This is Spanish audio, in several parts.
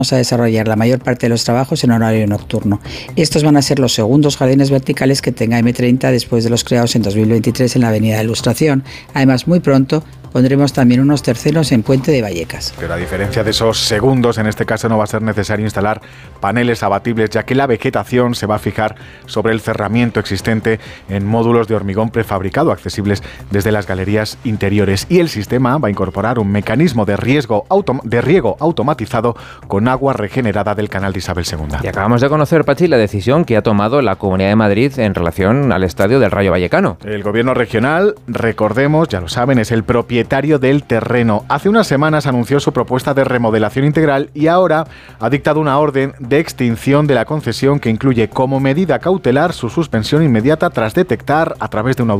Vamos a desarrollar la mayor parte de los trabajos en horario nocturno. Estos van a ser los segundos jardines verticales que tenga M30 después de los creados en 2023 en la Avenida de Ilustración. Además, muy pronto pondremos también unos terceros en Puente de Vallecas. Pero a diferencia de esos segundos, en este caso no va a ser necesario instalar paneles abatibles, ya que la vegetación se va a fijar sobre el cerramiento existente en módulos de hormigón prefabricado accesibles desde las galerías interiores. Y el sistema va a incorporar un mecanismo de riego automatizado con agua regenerada del canal de Isabel II. Y acabamos de conocer, Pachi, la decisión que ha tomado la Comunidad de Madrid en relación al estadio del Rayo Vallecano. El gobierno regional, recordemos, ya lo saben, es el propietario del terreno. Hace unas semanas anunció su propuesta de remodelación integral y ahora ha dictado una orden de extinción de la concesión que incluye como medida cautelar su suspensión inmediata tras detectar a través de una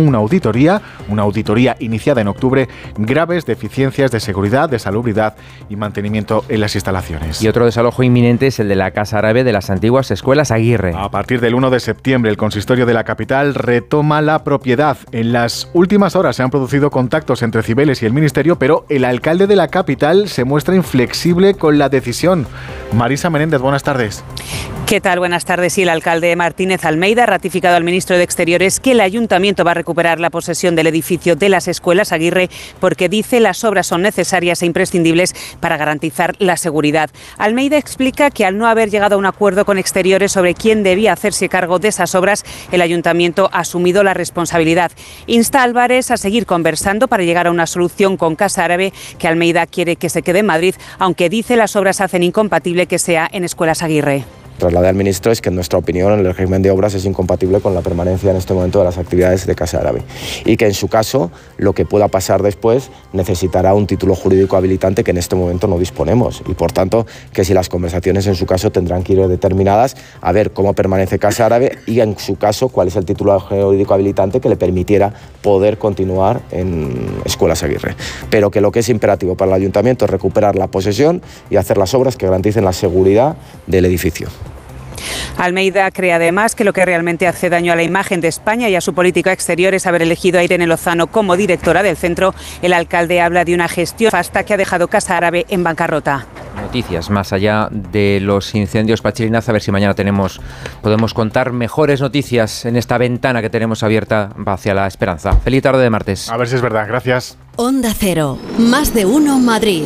auditoría iniciada en octubre graves deficiencias de seguridad, de salubridad y mantenimiento en las instalaciones. Y otro desalojo inminente es el de la Casa Árabe de las antiguas escuelas Aguirre. A partir del 1 de septiembre el consistorio de la capital retoma la propiedad. En las últimas horas se han producido contactos entre Cibeles y el Ministerio, pero el alcalde de la capital se muestra inflexible con la decisión. Marisa Menéndez, buenas tardes. ¿Qué tal? Buenas tardes. Y el alcalde Martínez Almeida ha ratificado al ministro de Exteriores que el ayuntamiento va a recuperar la posesión del edificio de las escuelas Aguirre porque dice las obras son necesarias e imprescindibles para garantizar la seguridad. Almeida explica que al no haber llegado a un acuerdo con Exteriores sobre quién debía hacerse cargo de esas obras, el ayuntamiento ha asumido la responsabilidad. Insta a Álvarez a seguir conversando para llegar a una solución con Casa Árabe, que Almeida quiere que se quede en Madrid, aunque dice las obras hacen incompatible que sea en escuelas Aguirre. Trasladé al ministro es que en nuestra opinión el régimen de obras es incompatible con la permanencia en este momento de las actividades de Casa Árabe y que en su caso lo que pueda pasar después necesitará un título jurídico habilitante que en este momento no disponemos y por tanto que si las conversaciones en su caso tendrán que ir determinadas a ver cómo permanece Casa Árabe y en su caso cuál es el título jurídico habilitante que le permitiera poder continuar en Escuelas Aguirre, pero que lo que es imperativo para el ayuntamiento es recuperar la posesión y hacer las obras que garanticen la seguridad del edificio. Almeida cree además que lo que realmente hace daño a la imagen de España y a su política exterior es haber elegido a Irene Lozano como directora del centro. El alcalde habla de una gestión nefasta que ha dejado Casa Árabe en bancarrota. Noticias más allá de los incendios, Pachilinaz, a ver si mañana podemos contar mejores noticias en esta ventana que tenemos abierta hacia la esperanza. Feliz tarde de martes. A ver si es verdad, gracias. Onda Cero, más de uno Madrid.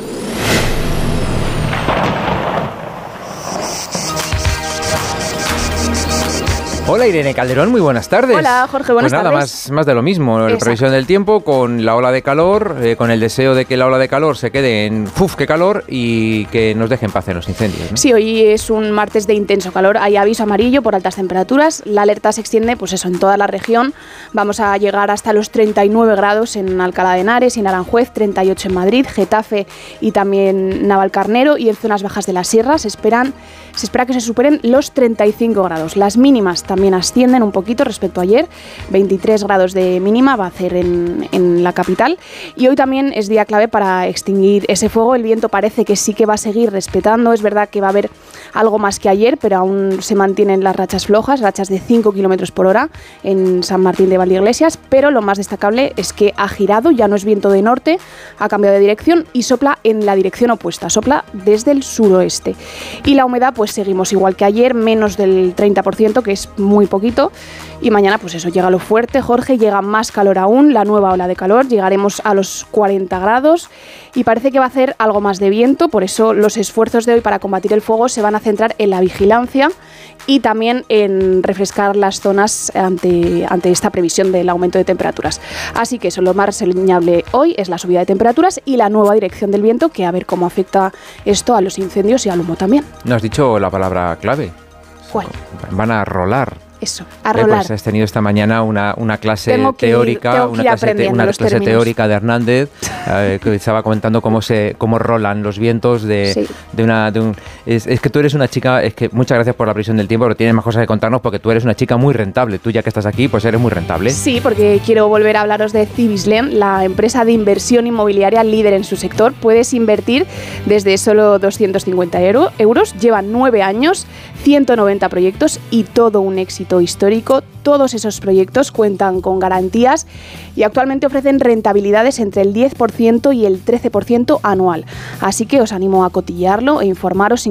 Hola Irene Calderón, muy buenas tardes. Hola Jorge, buenas tardes. Pues nada, más de lo mismo, la previsión del tiempo con la ola de calor, con el deseo de que la ola de calor se quede en ¡uf, qué calor! Y que nos deje en paz en los incendios, ¿no? Sí, hoy es un martes de intenso calor, hay aviso amarillo por altas temperaturas, la alerta se extiende pues eso en toda la región, vamos a llegar hasta los 39 grados en Alcalá de Henares y en Aranjuez, 38 en Madrid, Getafe y también Navalcarnero y en zonas bajas de la sierra se espera que se superen los 35 grados, las mínimas también ascienden un poquito respecto a ayer, 23 grados de mínima va a hacer en la capital y hoy también es día clave para extinguir ese fuego, el viento parece que sí que va a seguir respetando, es verdad que va a haber algo más que ayer, pero aún se mantienen las rachas flojas, rachas de 5 km por hora en San Martín de Valdeiglesias, pero lo más destacable es que ha girado, ya no es viento de norte, ha cambiado de dirección y sopla en la dirección opuesta, sopla desde el suroeste y la humedad pues seguimos igual que ayer, menos del 30%, que es muy poquito, y mañana pues eso, llega lo fuerte, Jorge, llega más calor aún, la nueva ola de calor, llegaremos a los 40 grados y parece que va a hacer algo más de viento, por eso los esfuerzos de hoy para combatir el fuego se van a centrar en la vigilancia y también en refrescar las zonas ante esta previsión del aumento de temperaturas. Así que eso, lo más reseñable hoy es la subida de temperaturas y la nueva dirección del viento, que a ver cómo afecta esto a los incendios y al humo también. No has dicho la palabra clave. ¿Cuál? Van a rolar. Eso, a rolar. Pues has tenido esta mañana una clase teórica, una clase teórica de Hernández, que estaba comentando cómo rolan los vientos es que tú eres una chica, es que muchas gracias por la previsión del tiempo, pero tienes más cosas que contarnos porque tú eres una chica muy rentable. Tú ya que estás aquí, pues eres muy rentable. Sí, porque quiero volver a hablaros de Cibislen, la empresa de inversión inmobiliaria líder en su sector. Puedes invertir desde solo 250 euros, llevan 9 años, 190 proyectos y todo un éxito. monumento histórico. Todos esos proyectos cuentan con garantías y actualmente ofrecen rentabilidades entre el 10% y el 13% anual. Así que os animo a cotillarlo e informaros